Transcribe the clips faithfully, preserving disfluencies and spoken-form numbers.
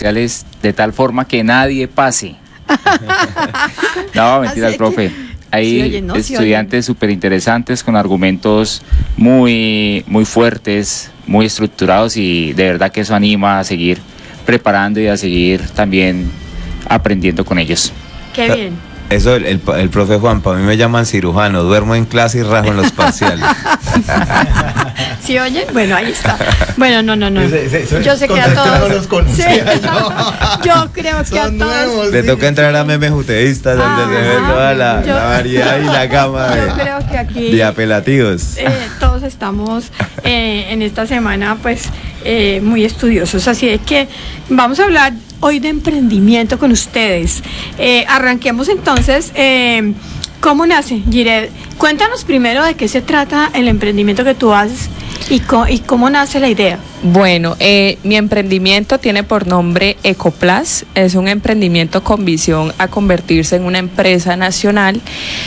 comerciales de tal forma que nadie pase. No, mentiras, profe. Hay sí, oye, no, estudiantes súper sí, interesantes con argumentos muy, muy fuertes, muy estructurados, y de verdad que eso anima a seguir preparando y a seguir también aprendiendo con ellos. Qué bien. Eso, el, el, el profe Juan, para mí me llaman cirujano, duermo en clase y rajo en los parciales. ¿Sí oye? Bueno, ahí está. Bueno, no, no, no. Yo sé que a todos. Los conocía, sí. Yo creo que a todos. Le toca entrar a memes juteístas donde ah, se ve toda la, yo, la variedad y la gama de, yo creo que aquí, de apelativos. Eh, todos estamos eh, en esta semana, pues, eh, muy estudiosos. Así de que vamos a hablar hoy de emprendimiento con ustedes. Eh, arranquemos entonces. Eh, ¿Cómo nace, Gired? Cuéntanos primero de qué se trata el emprendimiento que tú haces y, co y cómo nace la idea. Bueno, eh, mi emprendimiento tiene por nombre Ecoplas. Es un emprendimiento con visión a convertirse en una empresa nacional.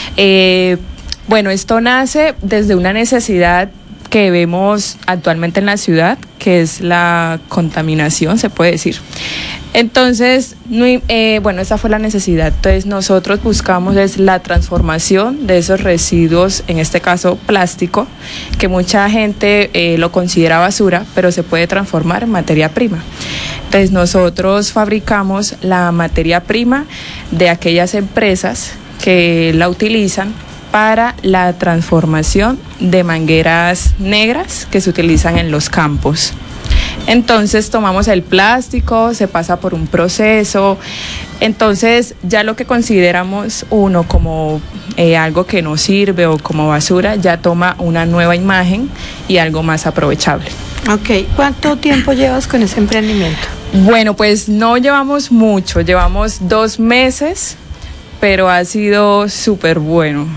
Eh, bueno, esto nace desde una necesidad que vemos actualmente en la ciudad, que es la contaminación, se puede decir. Entonces, eh, bueno, esa fue la necesidad. Entonces, nosotros buscamos es la transformación de esos residuos, en este caso plástico, que mucha gente eh, lo considera basura, pero se puede transformar en materia prima. Entonces, nosotros fabricamos la materia prima de aquellas empresas que la utilizan para la transformación de mangueras negras que se utilizan en los campos. Entonces tomamos el plástico, se pasa por un proceso, entonces ya lo que consideramos uno como eh, algo que no sirve o como basura, ya toma una nueva imagen y algo más aprovechable. Ok, ¿cuánto tiempo llevas con ese emprendimiento? Bueno, pues no llevamos mucho, llevamos dos meses, pero ha sido súper bueno.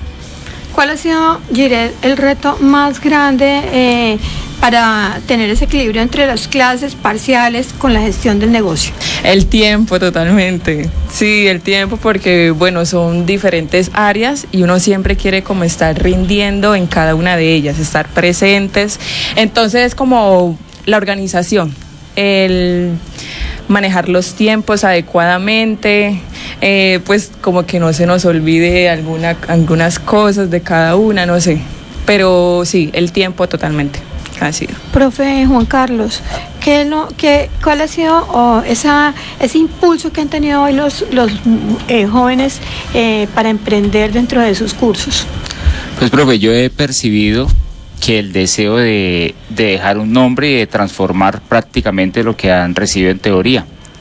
¿Cuál ha sido, Gired, el reto más grande eh, para tener ese equilibrio entre las clases parciales con la gestión del negocio? El tiempo, totalmente. Sí, el tiempo, porque bueno, son diferentes áreas y uno siempre quiere como estar rindiendo en cada una de ellas, estar presentes. Entonces es como la organización, el manejar los tiempos adecuadamente, eh, pues como que no se nos olvide alguna, algunas cosas de cada una, no sé, pero sí, el tiempo totalmente ha sido. Profe Juan Carlos, ¿qué no, qué, ¿cuál ha sido oh, esa, ese impulso que han tenido hoy los, los eh, jóvenes eh, para emprender dentro de sus cursos? Pues profe, yo he percibido que el deseo de, de dejar un nombre y de transformar prácticamente lo que han recibido en teoría,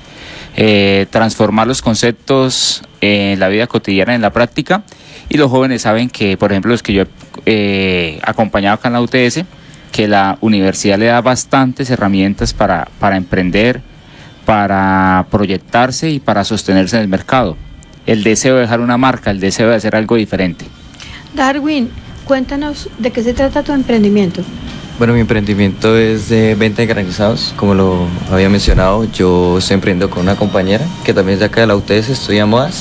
eh, transformar los conceptos en la vida cotidiana, en la práctica, y los jóvenes saben que, por ejemplo, los que yo he eh, acompañado acá en la U T S, que la universidad le da bastantes herramientas para, para emprender, para proyectarse y para sostenerse en el mercado. El deseo de dejar una marca, el deseo de hacer algo diferente. Darwin, cuéntanos de qué se trata tu emprendimiento. Bueno, mi emprendimiento es de venta de granizados. Como lo había mencionado, yo estoy emprendiendo con una compañera que también es de acá de la U T S, estudia modas.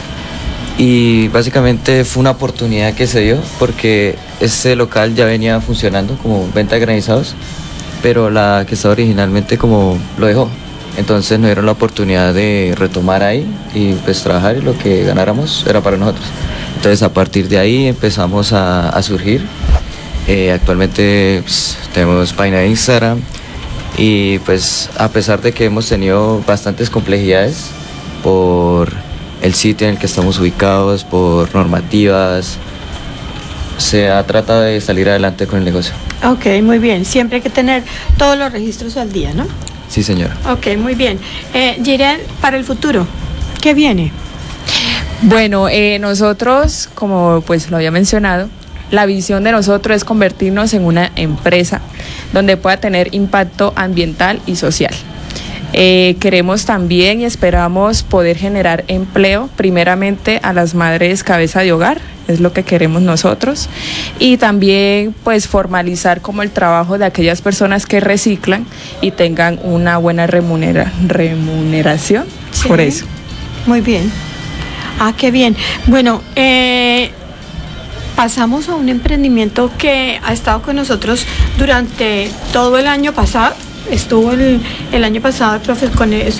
Y básicamente fue una oportunidad que se dio porque este local ya venía funcionando como venta de granizados, pero la que estaba originalmente como lo dejó. Entonces nos dieron la oportunidad de retomar ahí y pues trabajar, y lo que ganáramos era para nosotros. Entonces a partir de ahí empezamos a, a surgir. Eh, actualmente pues, tenemos página de Instagram y pues a pesar de que hemos tenido bastantes complejidades por el sitio en el que estamos ubicados, por normativas, se ha tratado de salir adelante con el negocio. Ok, muy bien. Siempre hay que tener todos los registros al día, ¿no? Sí, señora. Ok, muy bien. Eh, Gired, para el futuro, ¿qué viene? Bueno, eh, nosotros, como pues lo había mencionado, la visión de nosotros es convertirnos en una empresa donde pueda tener impacto ambiental y social. Eh, queremos también y esperamos poder generar empleo primeramente a las madres cabeza de hogar, es lo que queremos nosotros, y también pues formalizar como el trabajo de aquellas personas que reciclan y tengan una buena remunera, remuneración sí, por eso. Muy bien. Ah, qué bien. Bueno, eh, pasamos a un emprendimiento que ha estado con nosotros durante todo el año pasado. Estuvo el, el año pasado el profe con el,